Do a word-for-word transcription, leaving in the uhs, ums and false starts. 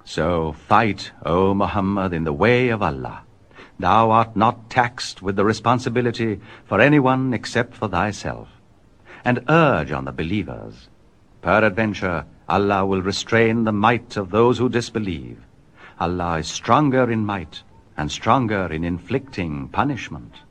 So fight, O Muhammad, in the way of Allah. Thou art not taxed with the responsibility for anyone except for thyself. And urge on the believers. Peradventure, Allah will restrain the might of those who disbelieve. Allah is stronger in might and stronger in inflicting punishment.